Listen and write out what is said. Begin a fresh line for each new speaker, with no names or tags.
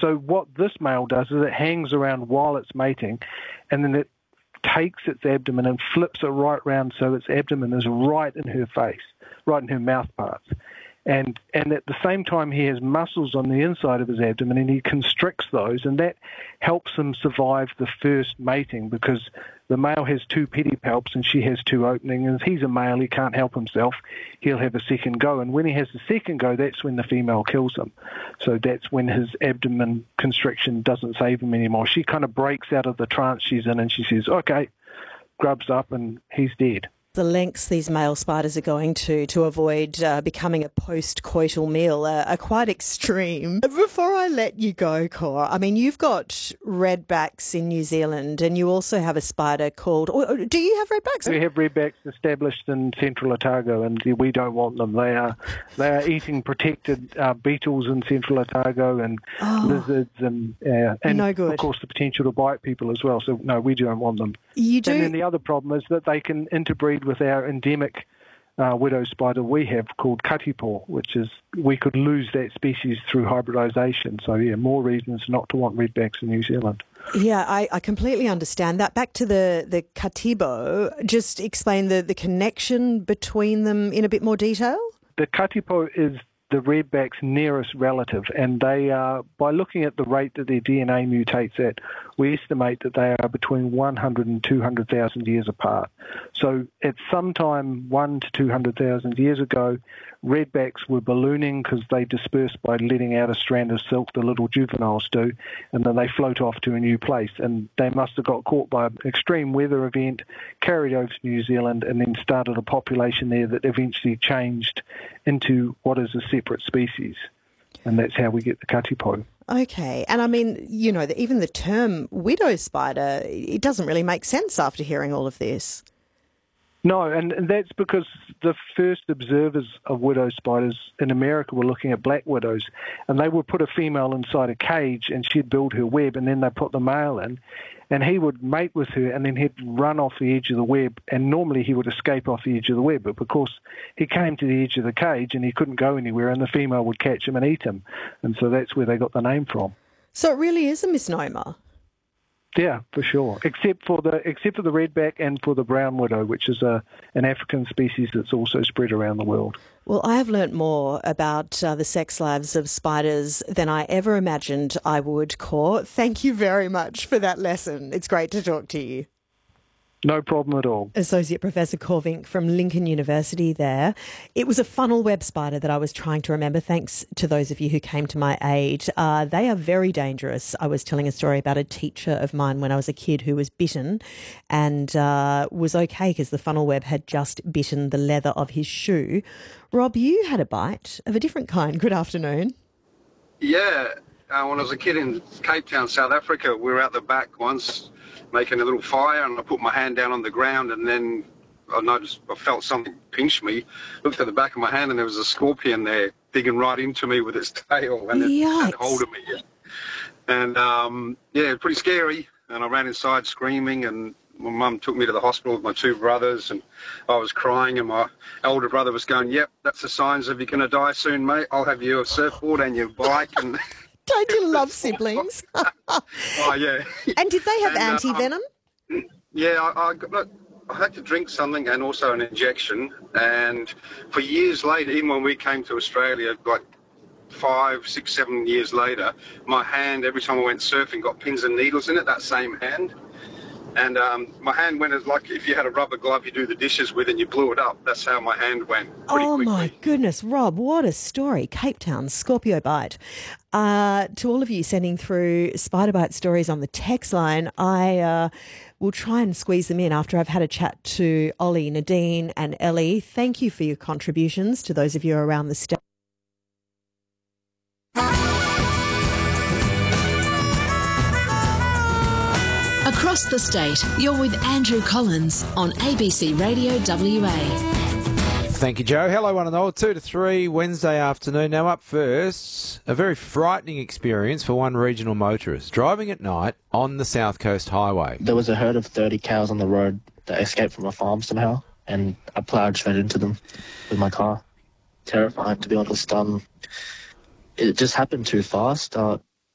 so what this male does is it hangs around while it's mating, and then it takes its abdomen and flips it right round so its abdomen is right in her face, right in her mouth parts. And at the same time, he has muscles on the inside of his abdomen, and he constricts those, and that helps him survive the first mating, because the male has two pedipalps and she has two openings, and if he's a male, he can't help himself. He'll have a second go, and when he has the second go, that's when the female kills him. So that's when his abdomen constriction doesn't save him anymore. She kind of breaks out of the trance she's in, and she says, okay, grubs up, and he's dead.
The lengths these male spiders are going to avoid becoming a post-coital meal are quite extreme. Before I let you go, Cor, I mean, you've got redbacks in New Zealand, and you also have a spider called... Do you have redbacks?
We have redbacks established in Central Otago, and we don't want them. They are eating protected beetles in Central Otago, and lizards, and no good. Of course, the potential to bite people as well. So, no, we don't want them.
You do?
And then the other problem is that they can interbreed with our endemic widow spider we have called katipo, which is we could lose that species through hybridisation. So, yeah, more reasons not to want redbacks in New Zealand.
Yeah, I completely understand that. Back to the katipo, just explain the connection between them in a bit more detail.
The katipo is the redback's nearest relative, and they are, by looking at the rate that their DNA mutates at, we estimate that they are between 100 and 200,000 years apart. So at some time 1 to 200,000 years ago, redbacks were ballooning because they disperse by letting out a strand of silk, the little juveniles do, and then they float off to a new place. And they must have got caught by an extreme weather event, carried over to New Zealand, and then started a population there that eventually changed into what is a separate species. And that's how we get the katipo.
Okay. And I mean, you know, even the term widow spider, it doesn't really make sense after hearing all of this.
No, and that's because the first observers of widow spiders in America were looking at black widows, and they would put a female inside a cage and she'd build her web, and then they'd put the male in, and he would mate with her, and then he'd run off the edge of the web, and normally he would escape off the edge of the web, but because he came to the edge of the cage and he couldn't go anywhere, and the female would catch him and eat him, and so that's where they got the name from.
So it really is a misnomer.
Yeah, for sure. Except for the redback and for the brown widow, which is an African species that's also spread around the world.
Well, I have learnt more about the sex lives of spiders than I ever imagined I would, Cor. Thank you very much for that lesson. It's great to talk to you.
No problem at all.
Associate Professor Cor Vinck from Lincoln University there. It was a funnel web spider that I was trying to remember, thanks to those of you who came to my aid. They are very dangerous. I was telling a story about a teacher of mine when I was a kid who was bitten and was okay because the funnel web had just bitten the leather of his shoe. Rob, you had a bite of a different kind. Good afternoon.
Yeah, when I was a kid in Cape Town, South Africa, we were out the back once making a little fire, and I put my hand down on the ground, and then I felt something pinch me, looked at the back of my hand, and there was a scorpion there digging right into me with its tail, and it had hold of me. And yeah, pretty scary, and I ran inside screaming, and my mum took me to the hospital with my two brothers, and I was crying, and my elder brother was going, yep, that's the signs of you're going to die soon, mate. I'll have you a surfboard and your bike. And
don't you love siblings?
Oh, yeah.
And did they have anti-venom?
Yeah, I had to drink something and also an injection. And for years later, even when we came to Australia, like 5, 6, 7 years later, my hand, every time I went surfing, got pins and needles in it, that same hand. And my hand went as like if you had a rubber glove you do the dishes with and you blew it up. That's how my hand went pretty quickly.
My goodness, Rob, what a story. Cape Town, Scorpio bite. To all of you sending through spider bite stories on the text line, I will try and squeeze them in after I've had a chat to Ollie, Nadine and Ellie. Thank you for your contributions to those of you around the state.
Across the state, you're with Andrew Collins on ABC Radio WA.
Thank you, Joe. Hello, one and all. 2 to 3 Wednesday afternoon. Now up first, a very frightening experience for one regional motorist driving at night on the South Coast Highway.
There was a herd of 30 cows on the road that escaped from a farm somehow, and I plowed straight into them with my car. Terrifying, to be honest. It just happened too fast.